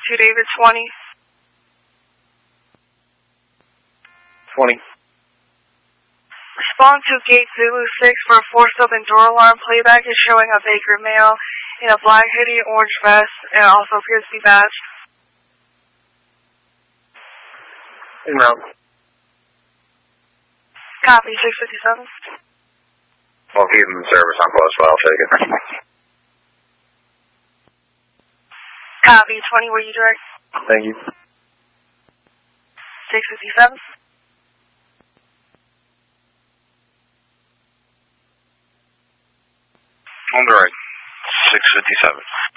2 David 20. 20. Respond to Gate Zulu 6 for a forced open door alarm. Playback is showing a Baker male in a black hoodie, orange vest, and also appears to be badged. En route. Copy, 657. We'll keep him in service on close, but I'll take it. Copy, 20, where you direct? Thank you. 657. On the right. 657.